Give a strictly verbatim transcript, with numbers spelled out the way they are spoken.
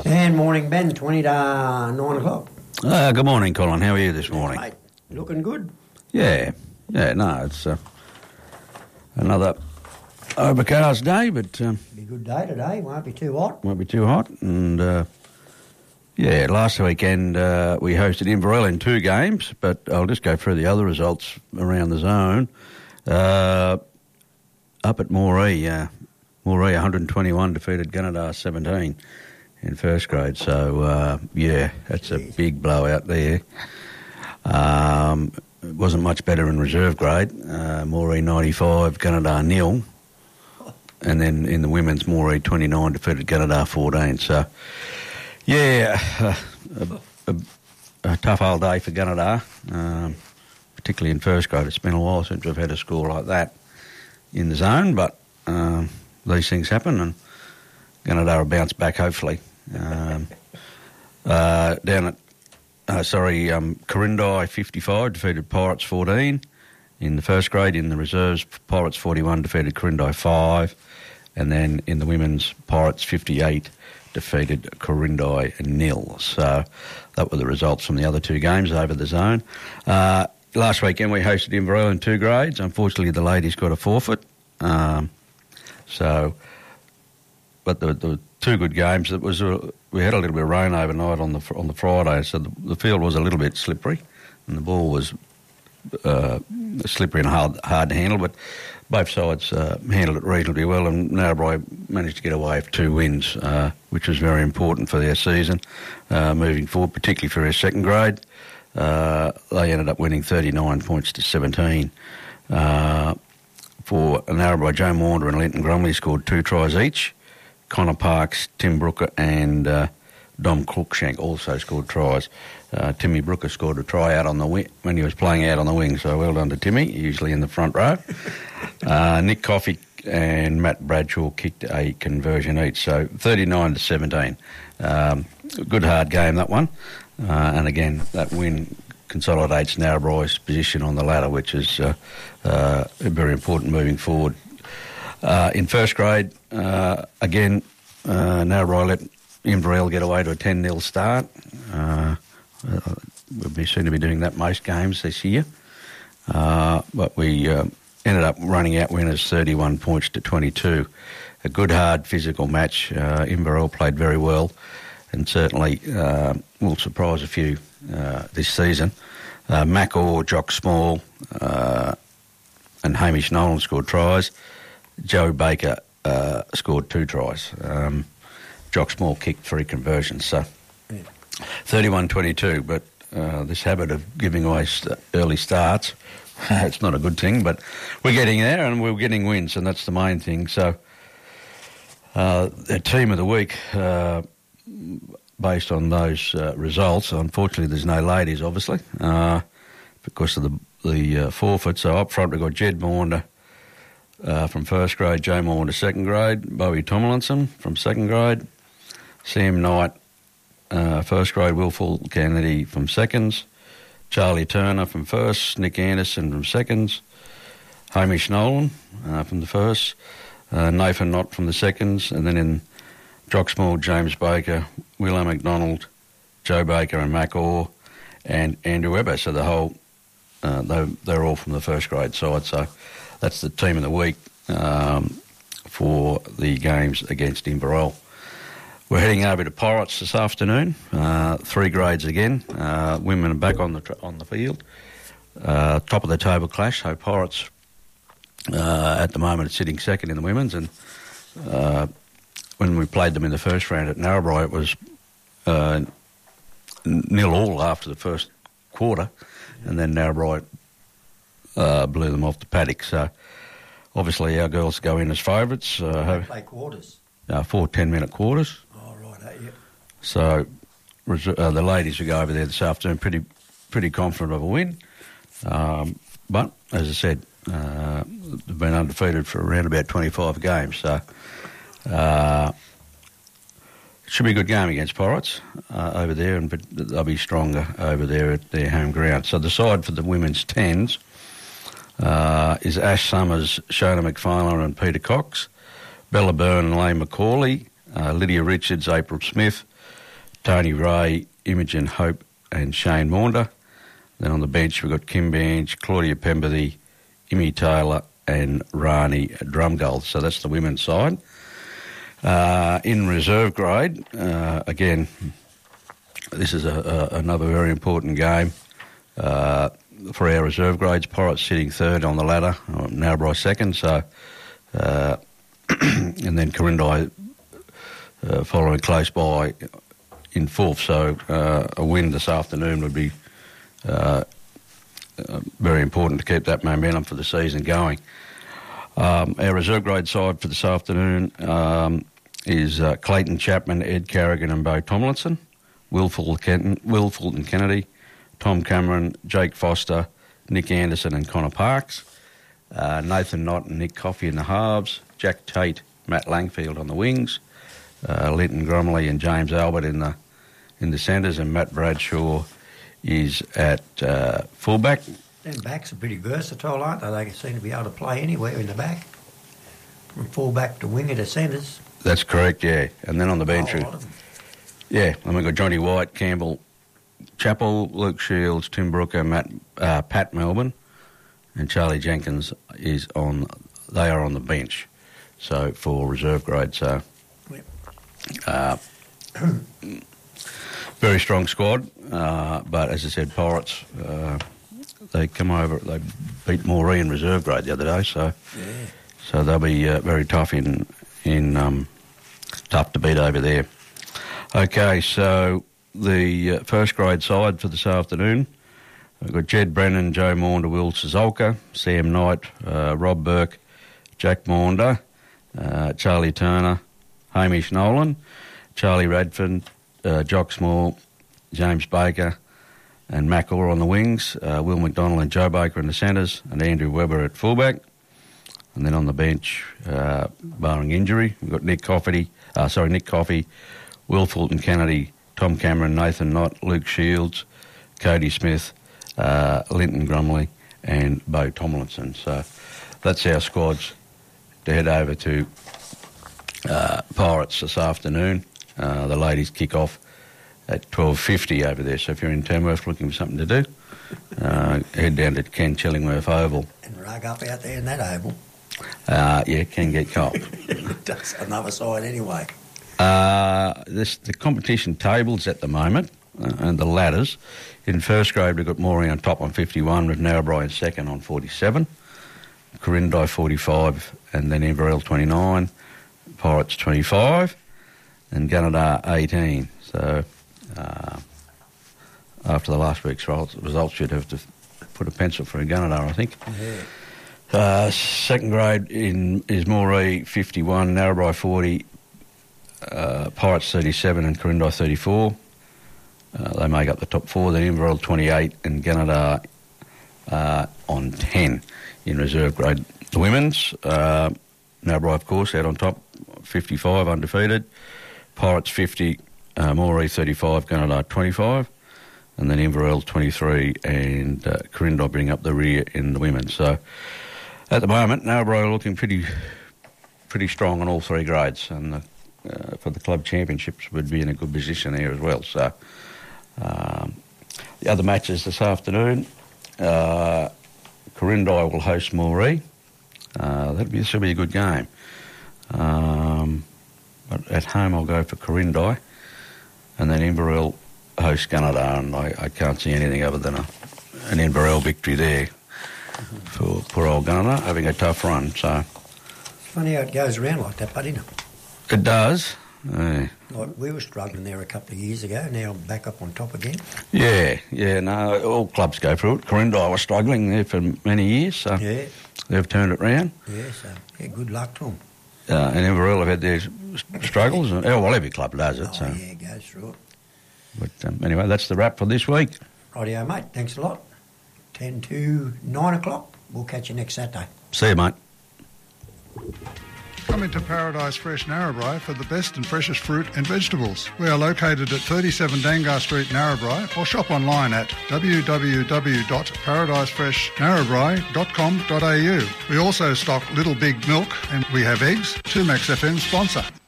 And morning, Ben, twenty to nine o'clock. Uh, good morning, Colin. How are you this morning? Mate, looking good. Yeah, yeah, no, it's uh, another overcast day, but um, Be a good day today, won't be too hot. won't be too hot. And uh, yeah, last weekend uh, we hosted Inverell in two games, but I'll just go through the other results around the zone. Uh, up at Moree, uh, Moree one hundred twenty-one defeated Gunnedah seventeen in first grade. So, uh, yeah, that's a big blowout there. Um, it wasn't much better in reserve grade. Uh, Moree ninety-five, Gunnedah nil. And then in the women's, Moree twenty-nine defeated Gunnedah fourteen. So, yeah, uh, a, a, a tough old day for Gunnedah, um, particularly in first grade. It's been a while since we've had a score like that in the zone, but um, these things happen, and Gunnedah will bounce back, hopefully. Um, uh, down at, uh, sorry, um, Corindai fifty-five defeated Pirates fourteen in the first grade. In the reserves, Pirates forty-one defeated Corindai five, and then in the women's, Pirates fifty-eight defeated Corindai nil. So that were the results from the other two games over the zone. Uh, last weekend we hosted Inverell in two grades. Unfortunately, the ladies got a forfeit. Um, so, but the, the two good games. It was a, we had a little bit of rain overnight on the on the Friday, so the, the field was a little bit slippery, and the ball was uh, slippery and hard hard to handle. But both sides uh, handled it reasonably well, and Narrabri managed to get away with two wins, uh, which was very important for their season uh, moving forward, particularly for their second grade. Uh, they ended up winning thirty-nine points to seventeen. Uh, for Narrabri, Joe Maunder and Linton Grumley scored two tries each. Connor Parks, Tim Brooker and uh, Dom Cruikshank also scored tries. Uh, Timmy Brooker scored a try out on the wing when he was playing out on the wing, so well done to Timmy, usually in the front row. uh, Nick Coffey and Matt Bradshaw kicked a conversion each, so thirty-nine to seventeen. Um, good hard game, that one. Uh, and again, that win consolidates Narrabri's position on the ladder, which is uh, uh, very important moving forward. Uh, in first grade, uh, again, uh, Narrabri let Inverell get away to a ten nil start. Uh, uh, we'll be soon to be doing that most games this year. Uh, but we uh, ended up running out winners thirty-one points to twenty-two. A good, hard, physical match. Uh, Inverell played very well and certainly uh, will surprise a few uh, this season. Uh, Mac Orr, Jock Small uh, and Hamish Nolan scored tries. Joe Baker uh, scored two tries. Um, Jock Small kicked three conversions, so thirty-one twenty-two. But uh, this habit of giving away st- early starts, it's not a good thing, but we're getting there and we're getting wins, and that's the main thing. So uh, the team of the week, uh, based on those uh, results, unfortunately there's no ladies, obviously, uh, because of the, the uh, forfeit. So up front we've got Jed Maunder, Uh, from first grade, Joe Moore to second grade, Bowie Tomlinson from second grade, Sam Knight, uh, first grade, Will Full Kennedy from seconds, Charlie Turner from first, Nick Anderson from seconds, Hamish Nolan uh, from the first, uh, Nathan Knott from the seconds, and then in Jock Small, James Baker, Willow McDonald, Joe Baker and Mac Orr, and Andrew Webber. So the whole, uh, they, they're all from the first grade side, so that's the team of the week um, for the games against Inverell. We're heading over to Pirates this afternoon. Uh, three grades again. Uh, women are back on the tr- on the field. Uh, top of the table clash. So Pirates uh, at the moment are sitting second in the women's, and uh, when we played them in the first round at Narrabri, it was uh, nil all after the first quarter, and then Narrabri Uh, blew them off the paddock. So obviously our girls go in as favourites. Uh, have, Play quarters. Uh, four ten-minute quarters. Oh, right, uh, yeah. So uh, the ladies will go over there this afternoon pretty pretty confident of a win. Um, but, as I said, uh, they've been undefeated for around about twenty-five games. So uh, it should be a good game against Pirates uh, over there, and but they'll be stronger over there at their home ground. So the side for the women's tens Uh, is Ash Summers, Shona McFarlane and Peter Cox, Bella Byrne and Lane McCauley, uh, Lydia Richards, April Smith, Tony Ray, Imogen Hope and Shane Maunder. Then on the bench we've got Kim Bange, Claudia Pemberthy, Imi Taylor and Rani Drumgold. So that's the women's side. Uh, in reserve grade, uh, again, this is a, a, another very important game uh, for our reserve grades. Pirates sitting third on the ladder, Narrabri second, so uh, and then Corindi uh, following close by in fourth. So uh, a win this afternoon would be uh, uh, very important to keep that momentum for the season going. Um, our reserve grade side for this afternoon um, is uh, Clayton Chapman, Ed Carrigan and Bo Tomlinson, Will Fulton, Will Fulton Kennedy, Tom Cameron, Jake Foster, Nick Anderson and Connor Parks, uh, Nathan Knott and Nick Coffey in the halves, Jack Tate, Matt Langfield on the wings, uh, Linton Grumley and James Albert in the in the centres, and Matt Bradshaw is at uh, fullback. Them backs are pretty versatile, aren't they? They seem to be able to play anywhere in the back, from fullback to winger to centres. That's correct, yeah. And then on the bench, Oh, a lot of them. yeah, and we've got Johnny White, Campbell, Chappell, Luke Shields, Tim Brooker, Matt, uh, Pat Melbourne, and Charlie Jenkins is on. They are on the bench, so for reserve grade. So, Yep. uh, very strong squad. Uh, but as I said, Pirates uh, they come over. They beat Moree in reserve grade the other day, so Yeah. so they'll be uh, very tough in in um, tough to beat over there. Okay, so the uh, first grade side for this afternoon, we've got Jed Brennan, Joe Maunder, Will Sazolka, Sam Knight, uh, Rob Burke, Jack Maunder, uh, Charlie Turner, Hamish Nolan, Charlie Radford, uh, Jock Small, James Baker and Mac Orr on the wings, uh, Will McDonald and Joe Baker in the centres, and Andrew Webber at fullback. And then on the bench, uh, barring injury, we've got Nick Coffey, uh, sorry, Nick Coffey, Will Fulton Kennedy, Tom Cameron, Nathan Knott, Luke Shields, Cody Smith, uh, Linton Grumley and Bo Tomlinson. So that's our squads to head over to uh, Pirates this afternoon. Uh, the ladies kick off at twelve fifty over there. So if you're in Tamworth looking for something to do, uh, head down to Ken Chillingworth Oval. And rug up out there in that oval. Uh, yeah, it can get cold. That's another side anyway. Uh, this the competition tables at the moment uh, and the ladders. In first grade, we've got Moree on top on fifty-one, with Narrabri in second on forty-seven, Corindi forty-five, and then Inverell twenty-nine, Pirates twenty-five, and Gunnedah eighteen. So uh, after the last week's results, you'd have to put a pencil for a Gunnedah, I think. Yeah. Uh, second grade in is Moree fifty-one, Narrabri forty, uh, Pirates thirty-seven and Corindi thirty-four. Uh, they make up the top four. Then Inverell twenty-eight and Gunnedah uh, on ten in reserve grade. The women's, uh, Narrabri, of course, out on top, fifty-five, undefeated. Pirates fifty, uh, Moree thirty-five, Gunnedah twenty-five. And then Inverell twenty-three and uh, Corindi bring up the rear in the women. So at the moment, Narrabri are looking pretty pretty strong on all three grades. And the, uh, for the club championships would be in a good position there as well. So um, the other matches this afternoon, uh, Corindi will host Moree. Uh, that'll be, this will be a good game. Um, but at home I'll go for Corindi. And then Inverell host Gunnedah, and I, I can't see anything other than a, an Inverell victory there for poor old Gunnedah, having a tough run. So It's funny how it goes around like that, but, isn't it? it does. Uh, Like we were struggling there a couple of years ago, now I'm back up on top again. yeah, yeah, no, all clubs go through it. Corindi was struggling there for many years, so Yeah, they've turned it round. yeah, so yeah, good luck to them. Uh, and Inverell have had their s- struggles. Oh, well, every club does it. Oh, So, yeah, goes through it. but um, anyway, that's the wrap for this week. Rightio, mate, thanks a lot. ten to nine o'clock. We'll catch you next Saturday. See you, mate. Come into Paradise Fresh Narrabri for the best and freshest fruit and vegetables. We are located at thirty-seven Dangar Street, Narrabri, or shop online at w w w dot paradise fresh narrabri dot com dot a u. We also stock Little Big Milk and we have eggs. two Max F M sponsor.